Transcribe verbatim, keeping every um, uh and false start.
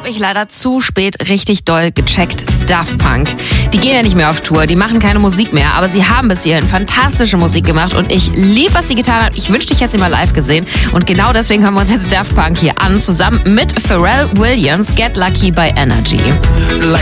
habe ich leider zu spät richtig doll gecheckt. Daft Punk. Die gehen ja nicht mehr auf Tour, die machen keine Musik mehr, aber sie haben bis hierhin fantastische Musik gemacht und ich liebe, was die getan haben. Ich wünschte, ich hätte sie mal live gesehen und genau deswegen hören wir uns jetzt Daft Punk hier an, zusammen mit Pharrell Williams, Get Lucky bei Energy. Like